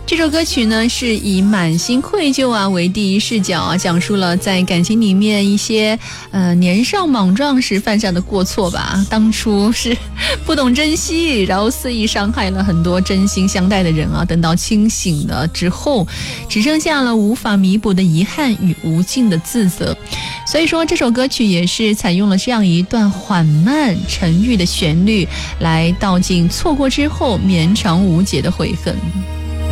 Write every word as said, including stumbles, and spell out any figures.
这首歌曲呢是以满心愧疚啊为第一视角啊，讲述了在感情里面一些呃年少莽撞时犯下的过错吧。当初是不懂珍惜，然后肆意伤害了很多真心相待的人啊。等到清醒了之后，只剩下了无法弥补的遗憾与无尽的自责。所以说这首歌曲也是采用了这样一段缓慢沉郁的旋律，来道尽错过之后绵长无解的悔恨。